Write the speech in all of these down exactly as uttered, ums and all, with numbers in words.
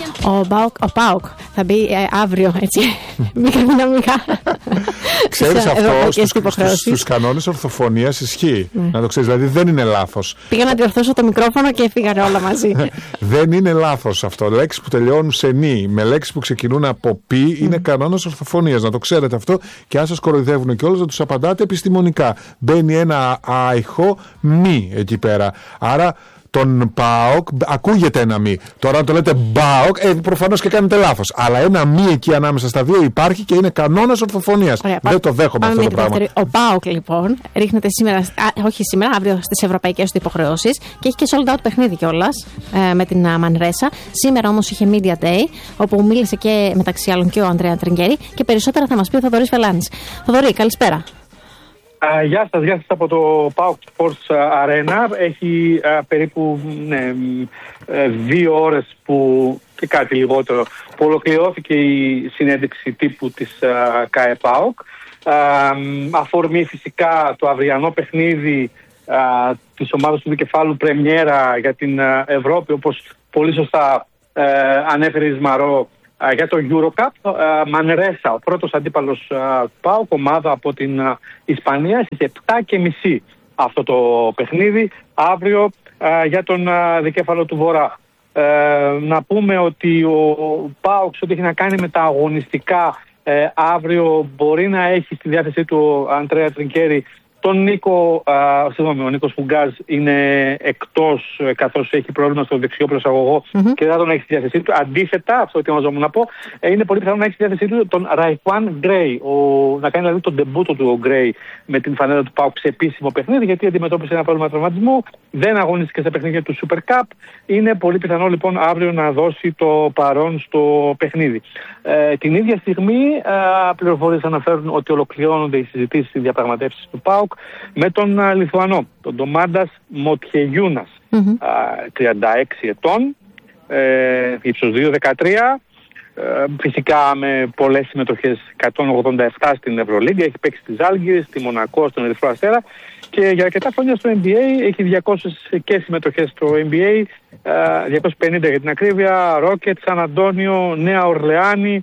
Ο Πάοκ, ο Πάοκ θα μπει ε, αύριο, έτσι, μικροδυναμικά. Ξέρεις αυτό, στους, στους, στους κανόνες ορθοφωνίας ισχύει. Mm. Να το ξέρεις, δηλαδή δεν είναι λάθος. Πήγα να διορθώσω το μικρόφωνο και φύγανε όλα μαζί. Δεν είναι λάθος αυτό. Λέξεις που τελειώνουν σε νη, με λέξεις που ξεκινούν από πι, mm. είναι κανόνας ορθοφωνίας. Να το ξέρετε αυτό, και αν σας κοροϊδεύουν κιόλας, να τους απαντάτε επιστημονικά. Μπαίνει ένα άϊχο μη εκεί πέρα. Άρα τον ΠΑΟΚ ακούγεται ένα μη. Τώρα αν το λέτε ΜΠΑΟΚ, ε, προφανώς και κάνετε λάθος. Αλλά ένα μη εκεί ανάμεσα στα δύο υπάρχει και είναι κανόνας ορθοφωνίας. Ωραία, δεν πά, το δέχομαι αυτό το πράγμα. Ο ΠΑΟΚ λοιπόν ρίχνεται σήμερα, α, όχι σήμερα, αύριο στις ευρωπαϊκές του υποχρεώσεις και έχει και sold out παιχνίδι κιόλας ε, με την Μανρέσα. Σήμερα όμως είχε Media Day, όπου μίλησε και μεταξύ άλλων και ο Ανδρέα Τριγκέρι, και περισσότερα θα μας πει ο Θοδωρής Βελάνης. Θοδωρή, καλησπέρα. Uh, γεια σας, γεια σας από το PAOK Sports Arena. Έχει uh, περίπου ναι, uh, δύο ώρες που, και κάτι λιγότερο, που ολοκληρώθηκε η συνέντευξη τύπου της uh, ΚΑΕ ΠΑΟΚ. Uh, αφορμή φυσικά το αυριανό παιχνίδι uh, της ομάδας του Δικεφάλου, πρεμιέρα για την uh, Ευρώπη, όπως πολύ σωστά uh, ανέφερε η Σμαρό, Uh, για το Eurocup. Μανρέσα, uh, ο πρώτος αντίπαλος uh, ΠΑΟΚ, ομάδα από την uh, Ισπανία, στις επτά και μισή αυτό το παιχνίδι, αύριο uh, για τον uh, Δικέφαλο του Βορρά. Uh, να πούμε ότι ο ΠΑΟΚ, ό,τι έχει να κάνει με τα αγωνιστικά, uh, αύριο μπορεί να έχει στη διάθεσή του ο Ανδρέα Τριγκέρι τον Νίκο, α, συγγνώμη, ο Νίκος Φουγκάζ είναι εκτός, καθώς έχει πρόβλημα στο δεξιό προσαγωγό mm-hmm. και δεν θα τον έχει στη διάθεσή του. Αντίθετα, αυτό ετοιμαζόμουν να πω, είναι πολύ πιθανό να έχει στη διάθεσή του τον Ραϊχουάν Γκρέι, να κάνει δηλαδή τον ντεμπούτο του ο Γκρέι με την φανέλα του ΠΑΟΚ σε επίσημο παιχνίδι, γιατί αντιμετώπισε ένα πρόβλημα τραυματισμού, δεν αγωνίστηκε σε παιχνίδια του Super Cup. Είναι πολύ πιθανό λοιπόν αύριο να δώσει το παρόν στο παιχνίδι. Ε, την ίδια στιγμή, πληροφορίες αναφέρουν ότι ολοκληρώνονται οι συζητήσεις, οι διαπραγματεύσεις του ΠΑΟΚ με τον α, Λιθουανό, τον Ντομάντας Μοτιεγιούνας, mm-hmm. α, τριάντα έξι ετών, ε, ύψος δύο δεκατρία, ε, φυσικά με πολλές συμμετοχές, εκατόν ογδόντα επτά στην Ευρωλίγκα, έχει παίξει στη Ζάλγκιρις, στη Μονακό, στον Ερυθρό Αστέρα, και για αρκετά χρόνια στο N B A έχει διακόσιες και συμμετοχές στο N B A, ε, διακόσιες πενήντα για την ακρίβεια, Ρόκετ, Σαν Αντώνιο, Νέα Ορλεάνη.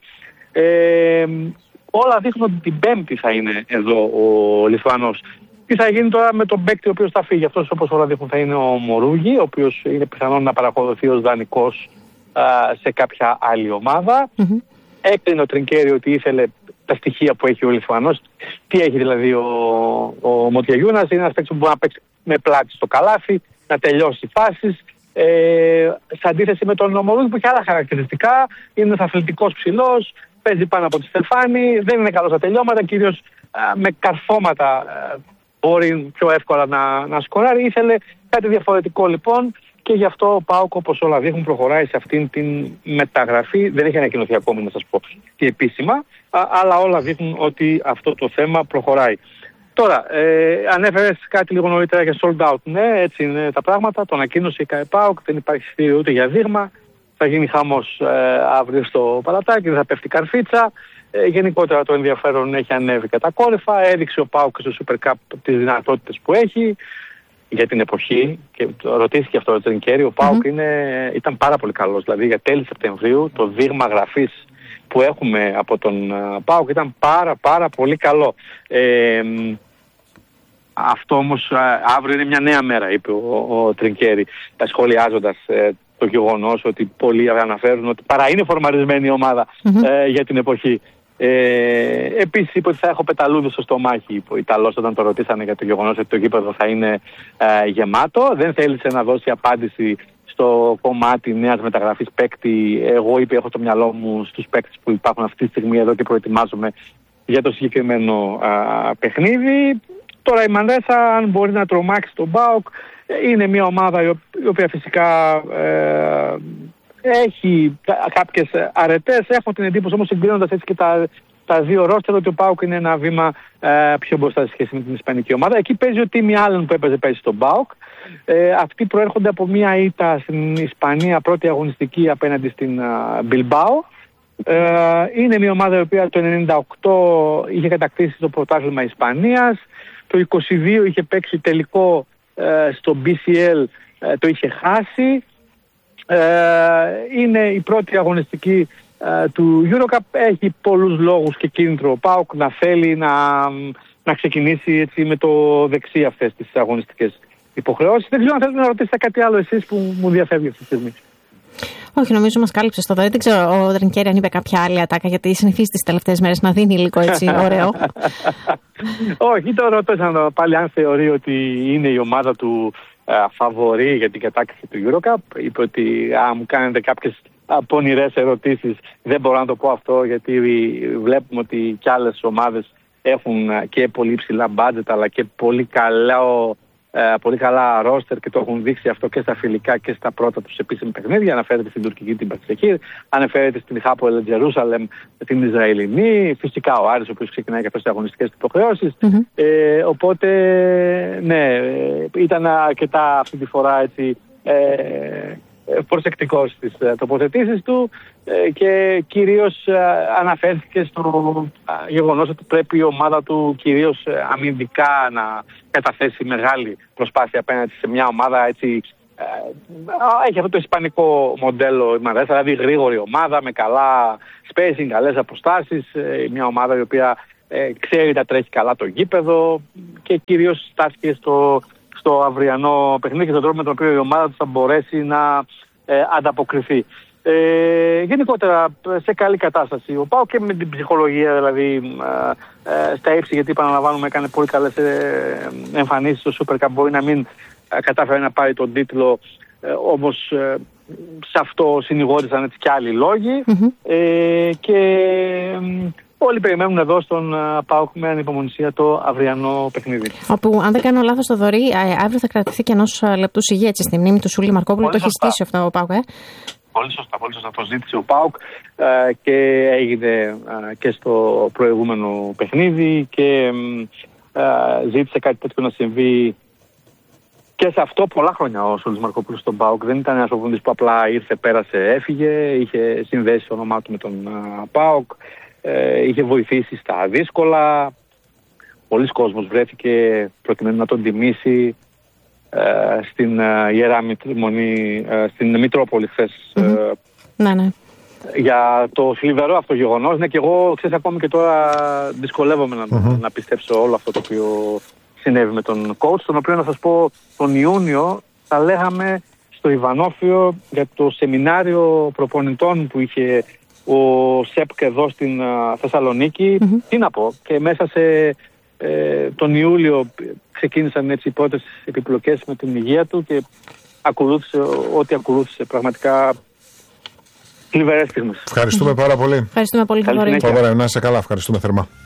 ε, Όλα δείχνουν ότι την Πέμπτη θα είναι εδώ ο Λιθουανός. Τι θα γίνει τώρα με τον παίκτη ο οποίος θα φύγει? Αυτός, όπως όλα δείχνουν, θα είναι ο Μορούγι, ο οποίος είναι πιθανόν να παραχωρηθεί ως δανεικός α, σε κάποια άλλη ομάδα. Mm-hmm. Έκρινε ο Τριγκέρι ότι ήθελε τα στοιχεία που έχει ο Λιθουανός. Τι έχει δηλαδή ο, ο Μοτιαγιούνας? Είναι ένας παίκτης που μπορεί να παίξει με πλάτη στο καλάθι, να τελειώσει φάσεις. Ε, σε αντίθεση με τον Μορούγι που έχει άλλα χαρακτηριστικά, είναι ένας αθλητικός ψηλός, παίζει πάνω από τη στεφάνη, δεν είναι καλό στα τελειώματα, κυρίως α, με καρφώματα α, μπορεί πιο εύκολα να, να σκοράρει. Ήθελε κάτι διαφορετικό λοιπόν, και γι' αυτό ο ΠΑΟΚ, όπως όλα δείχνουν, προχωράει σε αυτήν την μεταγραφή. Δεν έχει ανακοινωθεί ακόμη, να σας πω, και επίσημα, α, αλλά όλα δείχνουν ότι αυτό το θέμα προχωράει. Τώρα, ε, ανέφερες κάτι λίγο νωρίτερα για sold out. Ναι, έτσι είναι τα πράγματα. Το ανακοίνωσε η ΚΑΕ ΠΑΟΚ, δεν υπάρχει εισιτήριο ούτε για δείγμα. Θα γίνει χαμός ε, αύριο στο Παλατάκι, δεν θα πέφτει καρφίτσα. Ε, γενικότερα το ενδιαφέρον έχει ανέβει κατακόρυφα. Έδειξε ο ΠΑΟΚ στο Super Cup τις δυνατότητες που έχει για την εποχή, και το ρωτήθηκε αυτό ο Τριγκέρι. Ο ΠΑΟΚ mm-hmm. είναι, ήταν πάρα πολύ καλός. Δηλαδή για τέλη Σεπτεμβρίου το δείγμα γραφής που έχουμε από τον uh, ΠΑΟΚ ήταν πάρα πάρα πολύ καλό. Ε, αυτό όμως uh, αύριο είναι μια νέα μέρα, είπε ο, ο Τριγκέρι, σχολιάζοντας uh, το γεγονός ότι πολλοί αναφέρουν ότι παρά είναι φορμαρισμένη η ομάδα mm-hmm. ε, για την εποχή. Ε, επίσης είπε ότι θα έχω πεταλούδες στο στομάχι, ο Ιταλός, όταν το ρωτήσανε για το γεγονός ότι το γήπεδο θα είναι ε, γεμάτο. Δεν θέλησε να δώσει απάντηση στο κομμάτι νέας μεταγραφής παίκτη. Εγώ, είπε, έχω το μυαλό μου στους παίκτες που υπάρχουν αυτή τη στιγμή εδώ και προετοιμάζομαι για το συγκεκριμένο ε, παιχνίδι. Τώρα η Μανρέσα, αν μπορεί να τρομάξει τον ΠΑΟΚ, είναι μια ομάδα η οποία φυσικά ε, έχει κάποιες αρετές. Έχω την εντύπωση όμως, συγκρίνοντας έτσι και τα, τα δύο ρόστερ, ότι ο ΠΑΟΚ είναι ένα βήμα ε, πιο μπροστά σε σχέση με την ισπανική ομάδα. Εκεί παίζει ο Τίμι Άλεν που έπαιζε πέρσι στον ΠΑΟΚ. Ε, αυτοί προέρχονται από μια ήττα στην Ισπανία, πρώτη αγωνιστική απέναντι στην Μπιλμπάο. Ε, είναι μια ομάδα η οποία το ενενήντα οκτώ είχε κατακτήσει το πρωτάθλημα Ισπανίας. Το είκοσι δύο είχε παίξει τελικό ε, στο μπι σι ελ, ε, το είχε χάσει. Ε, είναι η πρώτη αγωνιστική ε, του EuroCup. Έχει πολλούς λόγους και κίνητρο ο ΠΑΟΚ να θέλει να, να ξεκινήσει έτσι, με το δεξί αυτές τις αγωνιστικές υποχρεώσεις. Δεν ξέρω αν θέλετε να ρωτήσετε κάτι άλλο εσείς που μου διαφεύγει αυτή τη στιγμή. Όχι, νομίζω μας κάλυψε το δωρή. Δεν ξέρω ο Τρινκέρι αν είπε κάποια άλλη ατάκα, γιατί συνηθίζει τις τελευταίες μέρες να δίνει υλικό έτσι ωραίο. Όχι, το ρωτήσαν πάλι αν θεωρεί ότι είναι η ομάδα του φαβορί για την κατάκτηση του EuroCup. Είπε ότι αν μου κάνετε κάποιες πονηρές ερωτήσεις δεν μπορώ να το πω αυτό, γιατί βλέπουμε ότι κι άλλες ομάδες έχουν και πολύ ψηλά budget αλλά και πολύ καλό πολύ καλά ρόστερ και το έχουν δείξει αυτό και στα φιλικά και στα πρώτα τους επίσημα παιχνίδια. Αναφέρεται στην τουρκική την Μπασσεκίρ, αναφέρεται στην Χάπολ Τζερούσαλεμ την Ισραηλινή, φυσικά ο Άρης ο οποίος ξεκινάει και αυτές τις αγωνιστικές υποχρεώσεις. Mm-hmm. Ε, οπότε ναι, ήταν αρκετά αυτή τη φορά έτσι, ε, προσεκτικός στις τοποθετήσεις του ε, και κυρίως ε, αναφέρθηκε στο ε, γεγονός ότι πρέπει η ομάδα του κυρίως ε, αμυντικά να καταθέσει μεγάλη προσπάθεια απέναντι σε μια ομάδα έτσι, ε, έχει αυτό το ισπανικό μοντέλο η Μανρέσα, δηλαδή γρήγορη ομάδα με καλά spacing, καλές αποστάσεις, ε, μια ομάδα η οποία ε, ξέρει να τρέχει καλά το γήπεδο και κυρίως στάθηκε στο στο αυριανό παιχνίδι και στον τρόπο με τον οποίο η ομάδα του θα μπορέσει να ε, ανταποκριθεί. Ε, γενικότερα σε καλή κατάσταση. Ο ΠΑΟΚ και με την ψυχολογία δηλαδή ε, ε, στα ύψη, γιατί επαναλαμβάνουμε έκανε πολύ καλές ε, εμφανίσεις στο Super Cup. Μπορεί να μην ε, κατάφερε να πάρει τον τίτλο, ε, όμως ε, σε αυτό συνηγόρησαν έτσι κι άλλοι λόγοι. Mm-hmm. Ε, και ε, όλοι περιμένουν εδώ στον ΠΑΟΚ με ανυπομονησία το αυριανό παιχνίδι. Όπου, αν δεν κάνω λάθος, το Δωρή, αύριο θα κρατηθεί και ενός λεπτού σιγή έτσι στη μνήμη του Σούλη Μαρκόπουλου. Το έχει στήσει αυτό ο ΠΑΟΚ, ε? Πολύ σωστά, πολύ σωστά. Το ζήτησε ο ΠΑΟΚ ε, και έγινε ε, και στο προηγούμενο παιχνίδι και ε, ζήτησε κάτι τέτοιο να συμβεί και σε αυτό πολλά χρόνια ο Σούλης Μαρκόπουλος στον ΠΑΟΚ. Δεν ήταν ένας προπονητής που απλά ήρθε, πέρασε, έφυγε. Είχε συνδέσει το όνομά του με τον uh, ΠΑΟΚ. Ε, είχε βοηθήσει στα δύσκολα. Πολλοί κόσμος βρέθηκε προκειμένου να τον τιμήσει ε, στην ε, Ιερά Μητριμονή, ε, στην Μητρόπολη χθες. Mm-hmm. Ε, ναι, ναι. Για το θλιβερό αυτό γεγονός. Ναι, και εγώ ξέρεις ακόμη και τώρα δυσκολεύομαι να, mm-hmm. να πιστέψω όλο αυτό το οποίο συνέβη με τον coach, τον οποίο να σας πω τον Ιούνιο θα λέγαμε στο Ιβανόφιο για το σεμινάριο προπονητών που είχε ο ΣΕΠΚ εδώ στην uh, Θεσσαλονίκη. Mm-hmm. Τι να πω, και μέσα σε ε, τον Ιούλιο ξεκίνησαν έτσι οι πρώτες επιπλοκές με την υγεία του και ακολούθησε ό,τι ακολούθησε, πραγματικά θλιβερές στιγμές. Ευχαριστούμε πάρα πολύ. Ευχαριστούμε πολύ. Να είσαι καλά, ευχαριστούμε θερμά.